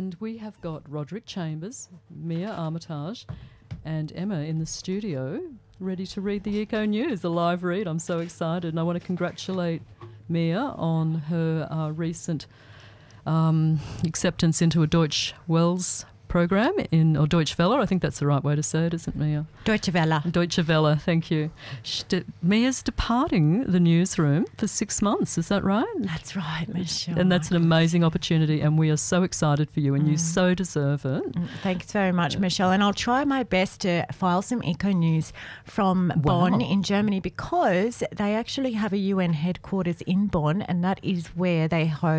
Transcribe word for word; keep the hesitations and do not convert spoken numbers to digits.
And we have got Roderick Chambers, Mia Armitage and Emma in the studio ready to read the Eco News, a live read. I'm so excited, and I want to congratulate Mia on her uh, recent um, acceptance into a Deutsche Wells program in, or Deutsche Welle, I think that's the right way to say it, isn't it, Mia? Deutsche Welle. Deutsche Welle, thank you. De- Mia's departing the newsroom for six months, is that right? That's right, Michelle. And that's an amazing opportunity, and we are so excited for you, and Mm. you so deserve it. Mm, Thanks very much, Michelle. And I'll try my best to file some Eco News from Wow. Bonn in Germany, because they actually have a U N headquarters in Bonn, and that is where they host